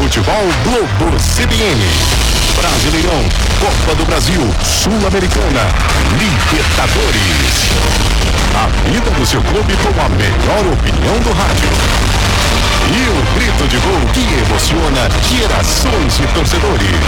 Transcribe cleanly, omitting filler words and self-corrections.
Futebol Globo CBN. Brasileirão, Copa do Brasil, Sul-Americana, Libertadores. A vida do seu clube com a melhor opinião do rádio. E o grito de gol que emociona gerações de torcedores.